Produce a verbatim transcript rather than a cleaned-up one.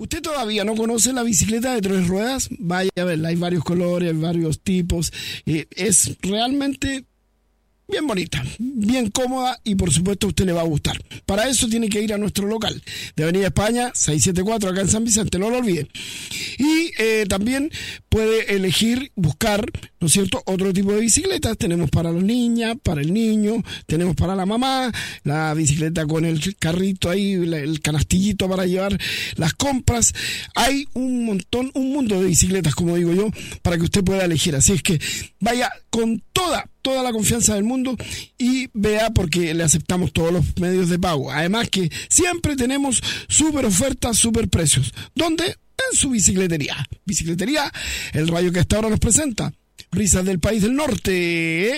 ¿Usted todavía no conoce la bicicleta de tres ruedas? Vaya a verla, hay varios colores, hay varios tipos. Eh, es realmente bien bonita, bien cómoda y por supuesto a usted le va a gustar. Para eso tiene que ir a nuestro local de Avenida España seiscientos setenta y cuatro acá en San Vicente, no lo olvide. Y eh, también puede elegir, buscar, ¿no es cierto?, otro tipo de bicicletas. Tenemos para las niñas, para el niño, tenemos para la mamá, la bicicleta con el carrito ahí, el canastillito para llevar las compras. Hay un montón, un mundo de bicicletas, como digo yo, para que usted pueda elegir. Así es que vaya con toda toda la confianza del mundo y vea, porque le aceptamos todos los medios de pago. Además que siempre tenemos súper ofertas, súper precios. ¿Dónde? En su bicicletería. Bicicletería, el rayo que hasta ahora nos presenta. Brisas del País del Norte.